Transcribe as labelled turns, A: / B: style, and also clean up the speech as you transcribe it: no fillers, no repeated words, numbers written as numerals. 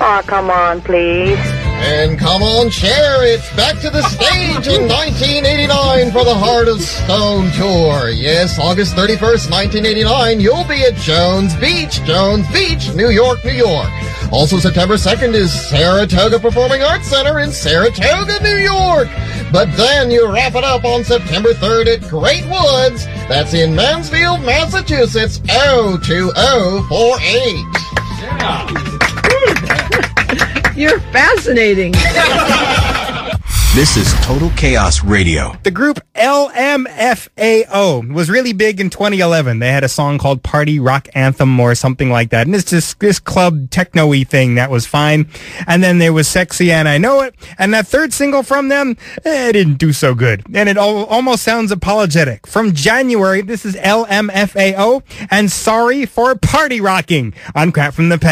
A: Oh, come on, please.
B: And come on, Cher, it's back to the stage in 1989 for the Heart of Stone Tour. Yes, August 31st, 1989, you'll be at Jones Beach, New York, New York. Also, September 2nd is Saratoga Performing Arts Center in Saratoga, New York. But then you wrap it up on September 3rd at Great Woods. That's in Mansfield, Massachusetts, 02048.
C: Yeah.
D: You're fascinating.
E: This is Total Chaos Radio.
F: The group LMFAO was really big in 2011. They had a song called Party Rock Anthem or something like that. And it's just this club techno-y thing that was fine. And then there was Sexy and I Know It. And that third single from them, it didn't do so good. And it almost sounds apologetic. From January, this is LMFAO and Sorry for Party Rocking on Crap from the Past.